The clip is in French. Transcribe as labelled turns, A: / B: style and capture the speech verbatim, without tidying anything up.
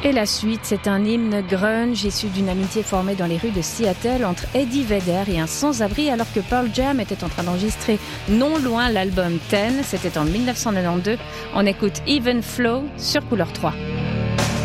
A: Et la suite, c'est un hymne grunge issu d'une amitié formée dans les rues de Seattle entre Eddie Vedder et un sans-abri alors que Pearl Jam était en train d'enregistrer non loin l'album dix. C'était en dix-neuf cent quatre-vingt-douze. On écoute Even Flow sur Couleur trois.